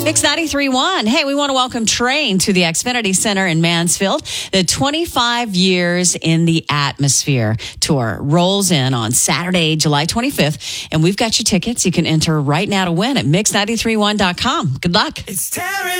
Mix 93.1. Hey, we want to welcome Train to the Xfinity Center in Mansfield. The 25 Years in the Atmosphere tour rolls in on Saturday, July 25th. And we've got your tickets. You can enter right now to win at mix931.com. Good luck. It's tearing